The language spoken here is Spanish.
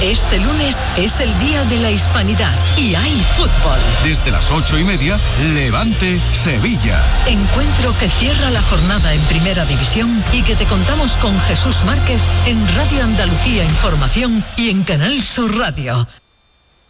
Este lunes es el Día de la Hispanidad y hay fútbol. Desde las 8:30, Levante, Sevilla. Encuentro que cierra la jornada en Primera División y que te contamos con Jesús Márquez en Radio Andalucía Información y en Canal Sur Radio.